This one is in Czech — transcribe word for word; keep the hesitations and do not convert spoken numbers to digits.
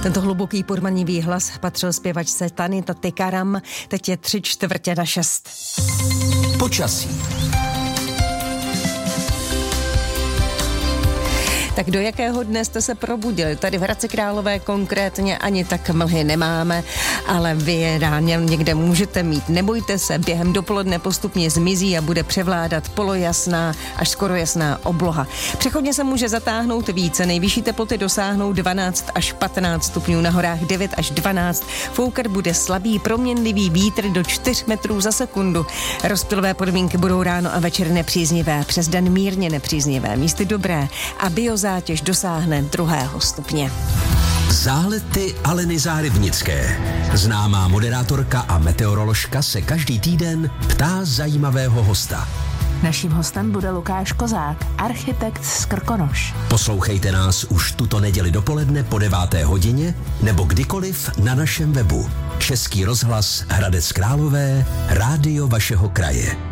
Tento hluboký podmanivý hlas patřil zpěvačce Tanita Tikaram. Teď je tři čtvrtě na šest. Počasí. Tak do jakého dne jste se probudili? Tady v Hradci Králové konkrétně ani tak mlhy nemáme, ale vy je ráně někde můžete mít. Nebojte se, během dopoledne postupně zmizí a bude převládat polojasná až skoro jasná obloha. Přechodně se může zatáhnout více, nejvyšší teploty dosáhnou dvanáct až patnáct stupňů, na horách devět až dvanáct. Foukat bude slabý proměnlivý vítr do čtyři metrů za sekundu. Rozptylové podmínky budou ráno a večer nepříznivé, přes den mírně nepříznivé, místy dobré a bio zátěž dosáhne druhého stupně. Zálety Aleny Zárybnické. Známá moderátorka a meteoroložka se každý týden ptá zajímavého hosta. Naším hostem bude Lukáš Kozák, architekt z Krkonoš. Poslouchejte nás už tuto neděli dopoledne po deváté hodině nebo kdykoliv na našem webu. Český rozhlas Hradec Králové, rádio vašeho kraje.